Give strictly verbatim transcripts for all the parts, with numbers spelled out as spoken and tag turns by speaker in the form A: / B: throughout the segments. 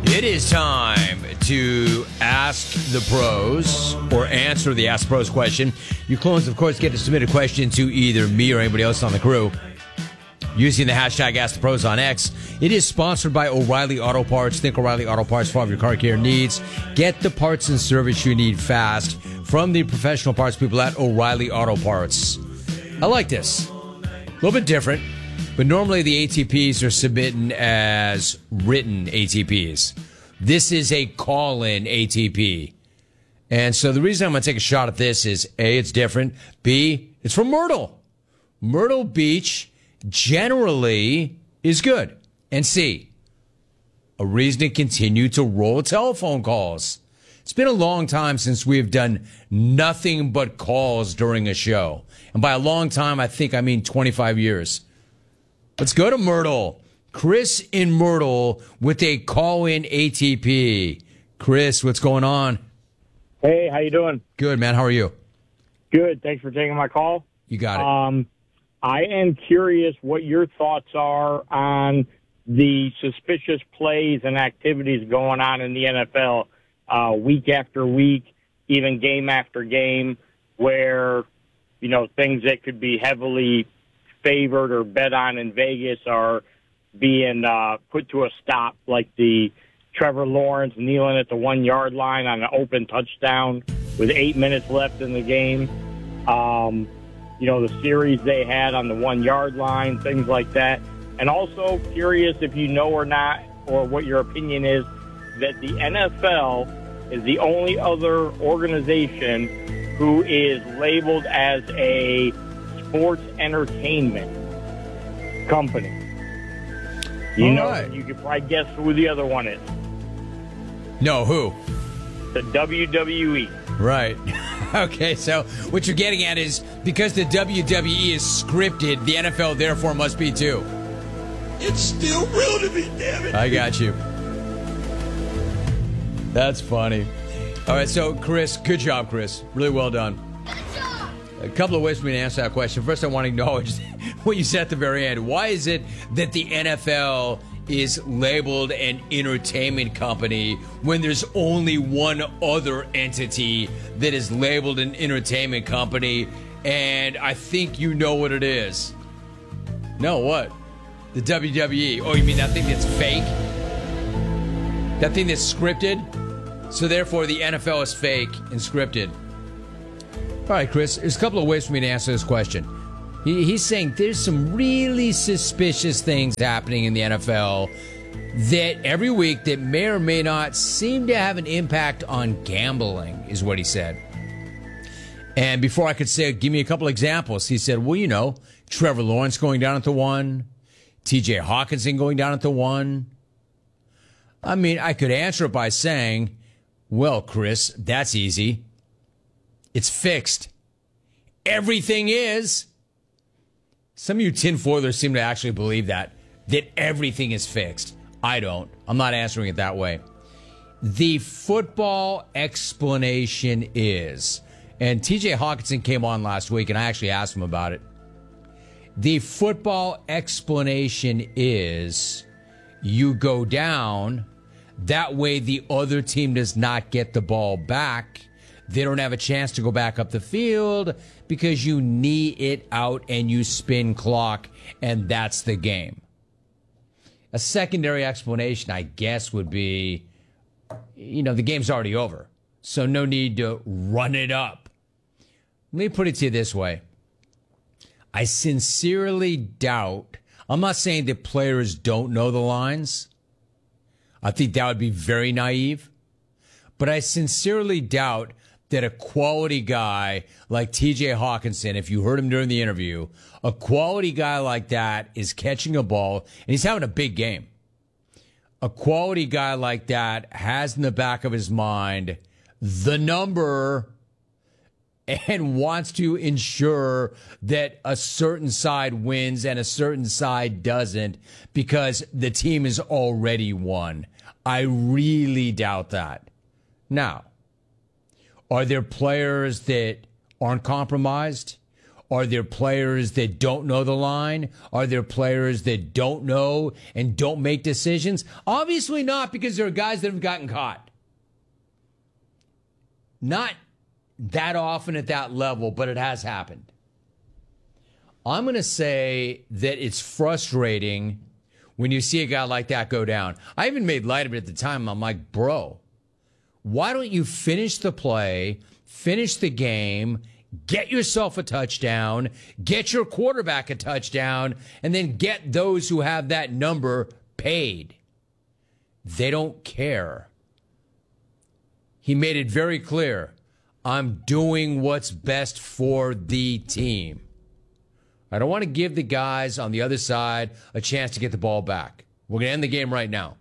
A: It is time to ask the pros or answer the Ask Pros question. You clones, of course, get to submit a question to either me or anybody else on the crew using the hashtag Ask the Pros on X. It is sponsored by O'Reilly Auto Parts. Think O'Reilly Auto Parts for all of your car care needs. Get the parts and service you need fast from the professional parts people at O'Reilly Auto Parts. I like this. A little bit different, but normally the A T Ps are submitting as written A T Ps. This is a call-in A T P. And so the reason I'm going to take a shot at this is, A, it's different. B, it's from Myrtle. Myrtle Beach generally is good. And C, a reason to continue to roll telephone calls. It's been a long time since we've done nothing but calls during a show. And by a long time, I think I mean twenty-five years. Let's go to Myrtle. Chris in Myrtle with a call-in A T P. Chris, what's going on?
B: Hey, how you doing?
A: Good, man. How are you?
B: Good. Thanks for taking my call.
A: You got it.
B: Um, I am curious what your thoughts are on the suspicious plays and activities going on in the N F L uh, week after week, even game after game, where, you know, things that could be heavily favored or bet on in Vegas are being uh, put to a stop, like the Trevor Lawrence kneeling at the one-yard line on an open touchdown with eight minutes left in the game. Um, you know, the series they had on the one-yard line, things like that. And also curious if you know or not, or what your opinion is, that the N F L is the only other organization who is labeled as a sports entertainment company. You
A: All
B: know,
A: right.
B: you could probably guess who the other one is.
A: No, who?
B: The W W E.
A: Right. Okay, so what you're getting at is because the W W E is scripted, the N F L therefore must be too.
C: It's still real to me, damn it.
A: I got you. That's funny. All right, so Chris, good job, Chris. Really well done. A couple of ways for me to answer that question. First, I want to acknowledge what you said at the very end. Why is it that the N F L is labeled an entertainment company when there's only one other entity that is labeled an entertainment company? And I think you know what it is. No, what? The W W E. Oh, you mean that thing that's fake? That thing that's scripted? So therefore, the N F L is fake and scripted. All right, Chris, there's a couple of ways for me to answer this question. He, he's saying there's some really suspicious things happening in the N F L that every week that may or may not seem to have an impact on gambling, is what he said. And before I could say, give me a couple examples, he said, well, you know, Trevor Lawrence going down at the one, T J Hawkinson going down at the one. I mean, I could answer it by saying, well, Chris, that's easy. It's fixed. Everything is. Some of you tinfoilers seem to actually believe that, that everything is fixed. I don't. I'm not answering it that way. The football explanation is, and T J Hawkinson came on last week, and I actually asked him about it. The football explanation is you go down, that way the other team does not get the ball back. They don't have a chance to go back up the field because you knee it out and you spin clock, and that's the game. A secondary explanation, I guess, would be, you know, the game's already over, so no need to run it up. Let me put it to you this way. I sincerely doubt, I'm not saying that players don't know the lines. I think that would be very naive. But I sincerely doubt that a quality guy like T J Hawkinson, if you heard him during the interview, a quality guy like that is catching a ball, and he's having a big game. A quality guy like that has in the back of his mind the number and wants to ensure that a certain side wins and a certain side doesn't because the team is already won. I really doubt that. Now, are there players that aren't compromised? Are there players that don't know the line? Are there players that don't know and don't make decisions? Obviously not, because there are guys that have gotten caught. Not that often at that level, but it has happened. I'm going to say that it's frustrating when you see a guy like that go down. I even made light of it at the time. I'm like, bro, why don't you finish the play, finish the game, get yourself a touchdown, get your quarterback a touchdown, and then get those who have that number paid. They don't care. He made it very clear. I'm doing what's best for the team. I don't want to give the guys on the other side a chance to get the ball back. We're going to end the game right now.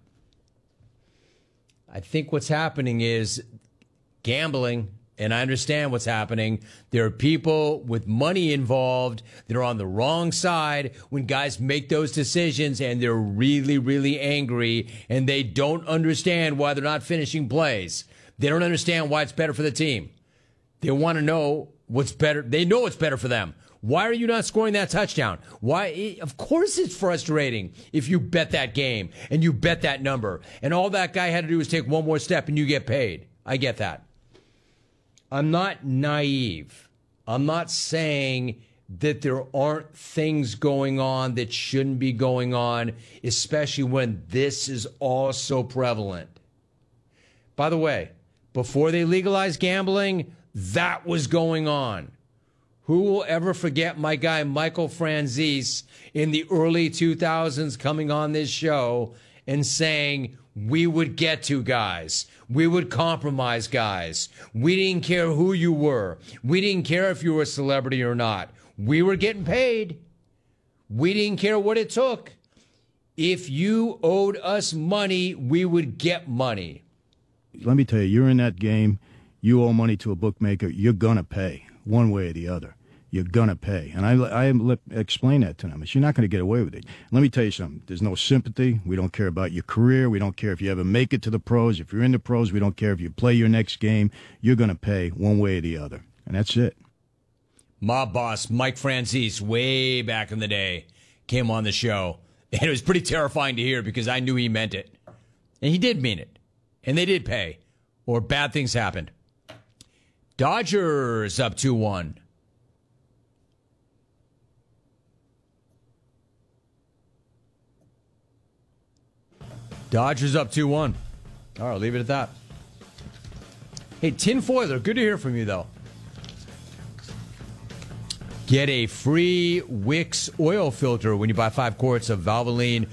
A: I think what's happening is gambling, and I understand what's happening. There are people with money involved that are on the wrong side when guys make those decisions, and they're really, really angry, and they don't understand why they're not finishing plays. They don't understand why it's better for the team. They want to know what's better. They know what's better for them. Why are you not scoring that touchdown? Why? Of course it's frustrating if you bet that game and you bet that number and all that guy had to do was take one more step and you get paid. I get that. I'm not naive. I'm not saying that there aren't things going on that shouldn't be going on, especially when this is all so prevalent. By the way, before they legalized gambling, that was going on. Who will ever forget my guy Michael Franzese in the early two thousands coming on this show and saying, we would get to guys. We would compromise guys. We didn't care who you were. We didn't care if you were a celebrity or not. We were getting paid. We didn't care what it took. If you owed us money, we would get money.
D: Let me tell you, you're in that game. You owe money to a bookmaker. You're going to pay one way or the other. You're going to pay. And I, I explain that to them. You're not going to get away with it. Let me tell you something. There's no sympathy. We don't care about your career. We don't care if you ever make it to the pros. If you're in the pros, we don't care if you play your next game. You're going to pay one way or the other. And that's it.
A: Mob boss Mike Franzese, way back in the day, came on the show. And it was pretty terrifying to hear because I knew he meant it. And he did mean it. And they did pay. Or bad things happened. Dodgers up two one. Dodgers up two one. All right, I'll leave it at that. Hey, Tin Foiler, good to hear from you, though. Get a free Wix oil filter when you buy five quarts of Valvoline